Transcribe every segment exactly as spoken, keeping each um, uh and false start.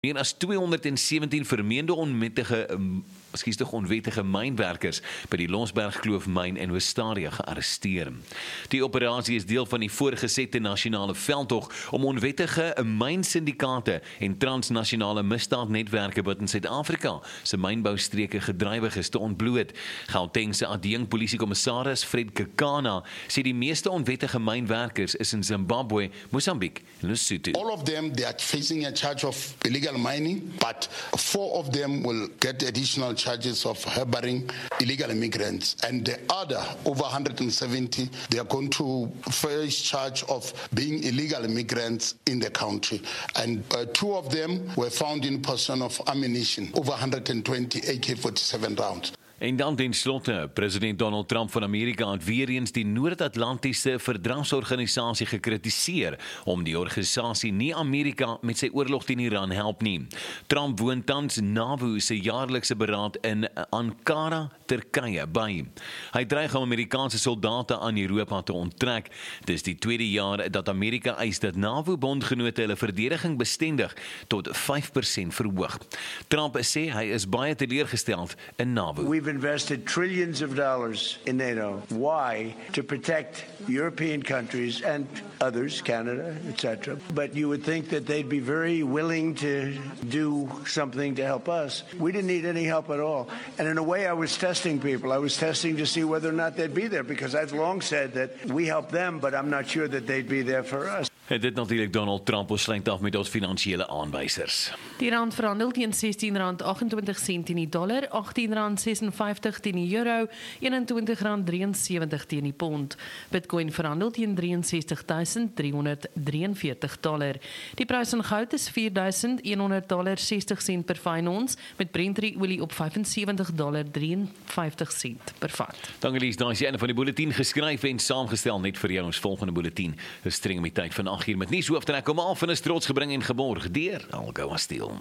Meer as tweehonderdsewentien vermeende onwettige, um, skiestig onwettige mynwerkers by die Lonsberg-Kloof myn in Oos-Stadia gearresteer. Die operasie is deel van die voorgesette nasionale veldtog om onwettige mynsyndikate en transnasionale misdaadnetwerke wat in Suid-Afrika se mynboustreke gedrywig is te ontbloot. Gauteng se adjunk polisiekommissaris Fred Kekana sê die meeste onwettige mynwerkers is in Zimbabwe, Mosambiek en Lesotho. All of them, they are facing a charge of illegal mining, but four of them will get additional charges of harboring illegal immigrants. And the other, over one hundred seventy, they are going to face charge of being illegal immigrants in the country. And uh, two of them were found in possession of ammunition, over one hundred twenty A K forty-seven rounds. En dan ten slotte, president Donald Trump van Amerika het weer eens die Noord-Atlantiese Verdragsorganisasie gekritiseer om die organisasie nie Amerika met sy oorlog teen Iran help nie. Trump woon tans NAVO se jaarlikse beraad in Ankara, Turkye by. Hy dreig om Amerikaanse soldate aan Europa te onttrek. Dis die tweede jaar dat Amerika eis dat NAVO-bondgenote hulle verdediging bestendig tot vyf persent verhoog. Trump sê hy is baie teleurgesteld in NAVO. We've invested trillions of dollars in NATO. Why? To protect European countries and others, Canada, et cetera. But you would think that they'd be very willing to do something to help us. We didn't need any help at all. And in a way, I was testing people. I was testing to see whether or not they'd be there, because I've long said that we help them, but I'm not sure that they'd be there for us. En dit natuurlik Donald Trump, ons sluit af met ons finansiële aanwysers. Die rand verhandel teen sestien rand agentwintig sent teen die dollar, agttien rand sesenvyftig teen die euro, eenentwintig rand drieënsewentig teen die pond. Bitcoin verhandel teen drieënsestig duisend driehonderd drieënveertig dollar. Die prys van goud is vier duisend honderd dollar sestig sent per fyn ons, met Brent olie op vyfensewentig dollar drieënvyftig sent per vat. Dankie Lies, daar is die einde van die bulletin geskryf en saamgestel net vir jou. Ons volgende bulletin is streng met tyd van agt uur met nuus hooftrek om al van 'n trots gebring en geborg deur Algoa Steel.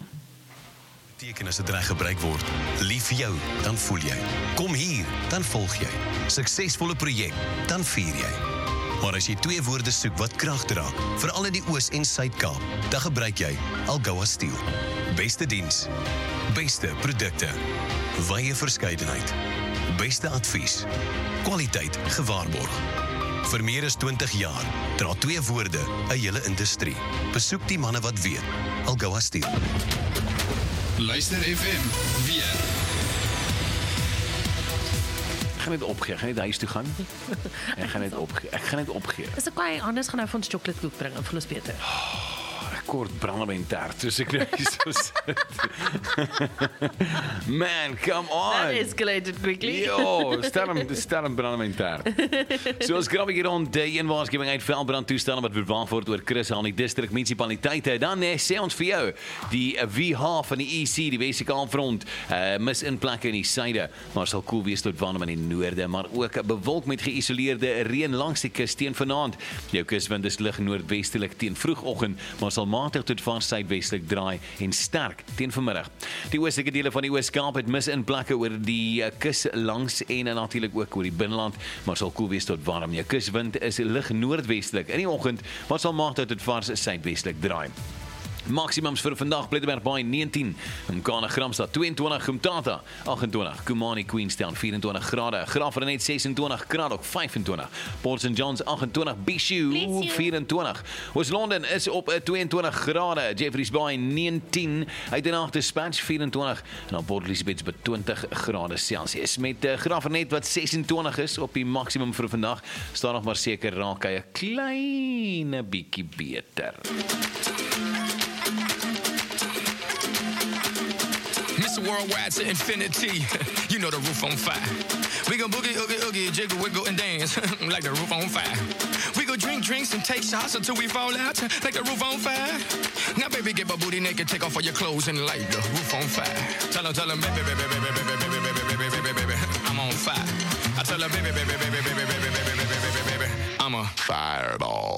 Teken as dit reg gebruik word. Lief vir jou, dan voel jy. Kom hier, dan volg jy. Suksesvolle projek, dan vier jy. Maar as jy twee woorde soek wat krag dra, veral in die Oos en Suid-Kaap, dan gebruik jy Algoa Steel. Beste diens, beste produkte, wye verskeidenheid, beste advies, kwaliteit gewaarborg. Vir meer as twintig jaar dra twee woorde 'n hele industrie. Besoek die manne wat weet. Algoa Steel. Luister F M weer. Ek gaan net opgee, ek gaan net huis toe gaan. Ek gaan net opgee. Ek gaan net opgee. Is ek kwaai, anders gaan nou vir ons chocoladekoek bring, en vir ons beter. Kort brandewyn taart, soos ek nou hier so sit. Man, come on. That escalated quickly. Yo, sterm, sterm brandewyn taart. So ons krap hier rond die een waarskuwing uit veldbrandtoestande wat bewaar word oor Chris aan die distrik munisipaliteite. Dan eh, sê ons vir jou, die V H van die E C, die Wes-Kaapfront, uh, mis in plekke in die suide, maar sal koel wees tot warm in die noorde, maar ook bewolk met geïsoleerde reën langs die kus teen vanaand. Jou kuswind is lig noordwestelik teen vroegoggend, maar sal matig tot vaar suidwestelik draai en sterk teen vanmiddag. Die oostelike dele van die Oos-Kaap het mis in plekke oor die kus langs en natuurlik ook oor die binneland, maar sal koel wees tot warm. Jou kuswind is lig noordwestelik in die oggend, maar sal matig tot vaar suidwestelik draai. Maximums vir vandag, Plettenberg Baai negentien, Mkana Gramstad tweeëntwintig, Kumtata achtentwintig, Kumani Queenstown vierentwintig grade, Graafrenet sesentwintig, Kraddock vyfentwintig, Port Saint John's achtentwintig, Bishu vierentwintig, Oos-London is op tweeëntwintig grade, Jeffreys Bay negentien, Uitenaag Dispatch vierentwintig, en dan Port Elizabeth by twintig grade Celsius. Met uh, Graafrenet wat sesentwintig is op die maximum vir vandag, staan nog maar seker raak hy 'n kleine bietjie beter. Mister Worldwide to infinity. You know the roof on fire. We go boogie, oogie, oogie, jiggle, wiggle, and dance like the roof on fire. We go drink drinks and take shots until we fall out like the roof on fire. Now, baby, get my booty naked, take off all your clothes and light the roof on fire. Tell her, tell her, baby, baby, baby, baby, baby, baby, baby, baby, baby, baby, I'm on fire. I tell her, baby, baby, baby, baby, baby, baby, baby, baby, baby, I'm a fireball.